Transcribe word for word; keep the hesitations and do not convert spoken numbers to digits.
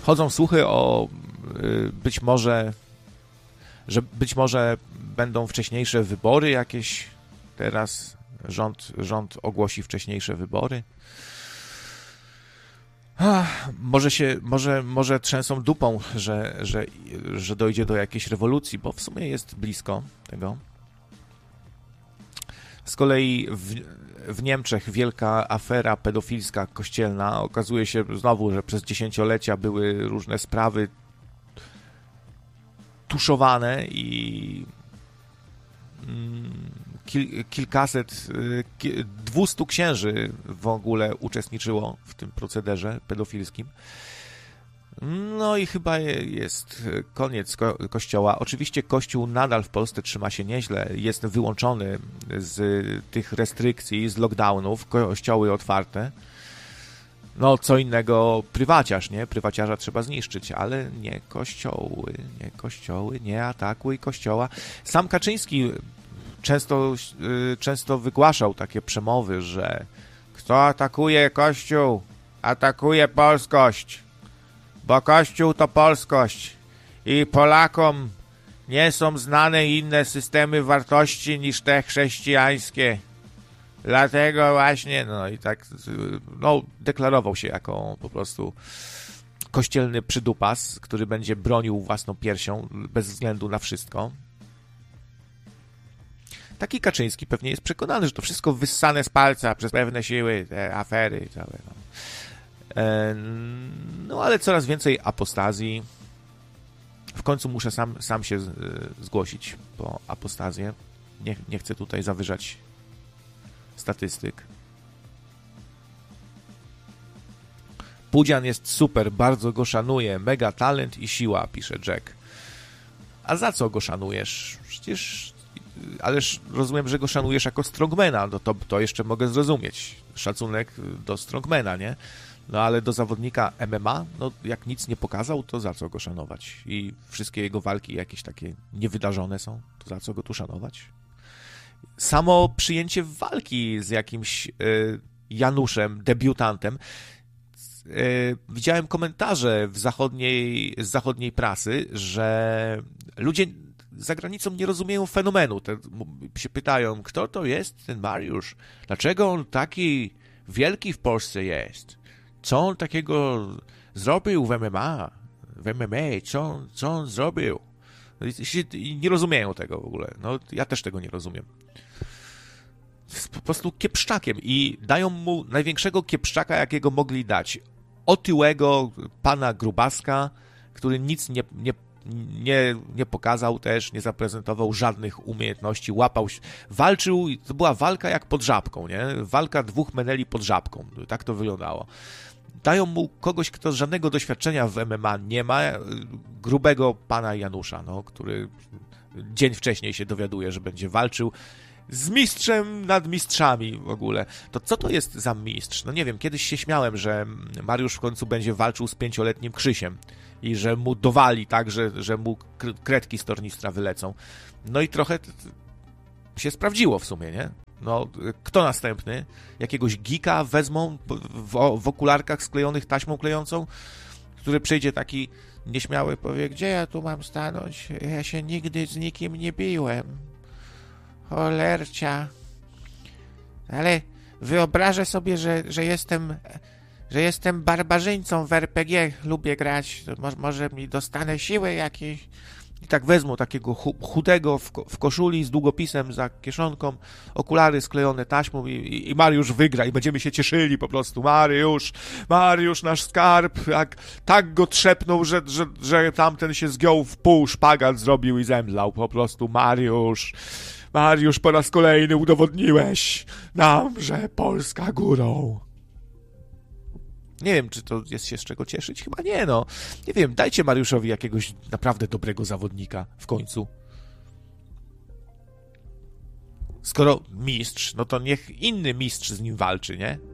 chodzą słuchy o y, być może, że być może będą wcześniejsze wybory jakieś. Teraz rząd, rząd ogłosi wcześniejsze wybory. Ach, może się, może, może trzęsą dupą, że, że, że dojdzie do jakiejś rewolucji, bo w sumie jest blisko tego. Z kolei w, w Niemczech wielka afera pedofilska kościelna. Okazuje się znowu, że przez dziesięciolecia były różne sprawy tuszowane i kil, kilkaset, kil, dwustu księży w ogóle uczestniczyło w tym procederze pedofilskim. No i chyba jest koniec ko- kościoła. Oczywiście kościół nadal w Polsce trzyma się nieźle. Jest wyłączony z tych restrykcji, z lockdownów. Kościoły otwarte. No, co innego prywaciarz, nie? Prywaciarza trzeba zniszczyć, ale nie kościoły, nie kościoły, nie atakuj kościoła. Sam Kaczyński często, często wygłaszał takie przemowy, że kto atakuje Kościół, atakuje polskość, bo Kościół to polskość i Polakom nie są znane inne systemy wartości niż te chrześcijańskie. Dlatego właśnie, no i tak, no, deklarował się jako po prostu kościelny przydupas, który będzie bronił własną piersią bez względu na wszystko. Taki Kaczyński pewnie jest przekonany, że to wszystko wyssane z palca przez pewne siły, te afery całe. No, e, no ale coraz więcej apostazji. W końcu muszę sam, sam się zgłosić po apostazję. Nie, nie chcę tutaj zawyżać statystyk. Pudzian jest super, bardzo go szanuję. Mega talent i siła, pisze Jack. A za co go szanujesz? Przecież, ależ rozumiem, że go szanujesz jako strongmana. No to, to jeszcze mogę zrozumieć. Szacunek do strongmana, nie? No ale do zawodnika M M A, no jak nic nie pokazał, to za co go szanować? I wszystkie jego walki jakieś takie niewydarzone są, to za co go tu szanować? Samo przyjęcie walki z jakimś y, Januszem, debiutantem. Y, widziałem komentarze w zachodniej, z zachodniej prasy, że ludzie za granicą nie rozumieją fenomenu. Te, się pytają, kto to jest ten Mariusz? Dlaczego on taki wielki w Polsce jest? Co on takiego zrobił w M M A? W M M A? Co, co on zrobił? I nie rozumieją tego w ogóle. No, ja też tego nie rozumiem. Jest po prostu kiepszczakiem i dają mu największego kiepszczaka, jakiego mogli dać. Otyłego pana Grubaska, który nic nie, nie, nie, nie pokazał też, nie zaprezentował żadnych umiejętności, łapał się, walczył, to była walka jak pod żabką, nie? Walka dwóch meneli pod żabką. Tak to wyglądało. Dają mu kogoś, kto żadnego doświadczenia w M M A nie ma, grubego pana Janusza, no, który dzień wcześniej się dowiaduje, że będzie walczył z mistrzem nad mistrzami w ogóle. To co to jest za mistrz? No nie wiem, kiedyś się śmiałem, że Mariusz w końcu będzie walczył z pięcioletnim Krzysiem i że mu dowali tak, że, że mu kredki z tornistra wylecą. No i trochę się sprawdziło w sumie, nie? No, kto następny? Jakiegoś geeka wezmą w, w okularkach sklejonych taśmą klejącą, który przyjdzie taki nieśmiały, powie, gdzie ja tu mam stanąć? Ja się nigdy z nikim nie biłem. Cholercia. Ale wyobrażę sobie, że, że jestem że jestem barbarzyńcą w R P G, lubię grać, może, może mi dostanę siły jakieś. I tak wezmą takiego chudego w, ko- w koszuli z długopisem za kieszonką, okulary sklejone taśmą i, i Mariusz wygra i będziemy się cieszyli po prostu. Mariusz, Mariusz, nasz skarb, jak, tak go trzepnął, że, że, że tamten się zgiął w pół, szpagat zrobił i zemdlał. Po prostu Mariusz, Mariusz, po raz kolejny udowodniłeś nam, że Polska górą. Nie wiem, czy to jest się z czego cieszyć? Chyba nie, no. Nie wiem, dajcie Mariuszowi jakiegoś naprawdę dobrego zawodnika w końcu. Skoro mistrz, no to niech inny mistrz z nim walczy, nie?